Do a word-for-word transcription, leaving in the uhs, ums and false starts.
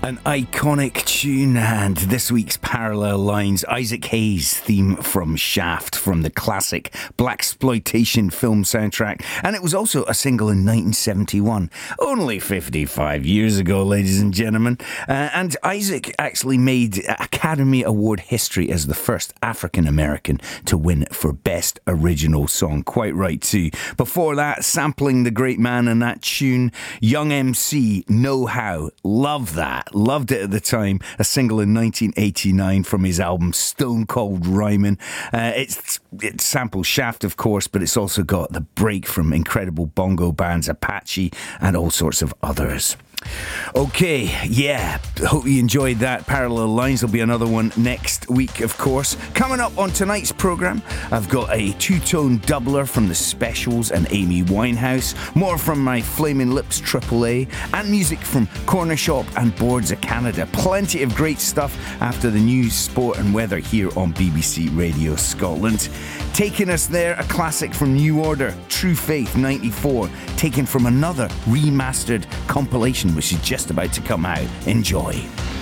An iconic tune, and this week's Parallel Lines, Isaac Hayes' theme from Shaft, from the classic blaxploitation film soundtrack, and it was also a single in nineteen seventy-one, only fifty-five years ago, ladies and gentlemen. Uh, and Isaac actually made Academy Award history as the first African American to win for Best Original Song. Quite right too. Before that, sampling the great man in that tune, Young M C, Know How. Love that. Loved it at the time. A single in nineteen eighty-nine from his album Stone Cold Rhymin'. Uh, it's it samples Shaft, of course, but it's also got the break from incredible bongo bands Apache and all sorts of others. Okay, yeah, hope you enjoyed that. Parallel Lines, there'll be another one next week, of course. Coming up on tonight's programme, I've got a two-tone doubler from The Specials and Amy Winehouse, more from my Flaming Lips triple A, and music from Corner Shop and Boards of Canada. Plenty of great stuff after the news, sport and weather here on B B C Radio Scotland. Taking us there, a classic from New Order, True Faith ninety-four, taken from another remastered compilation which is just about to come out. Enjoy.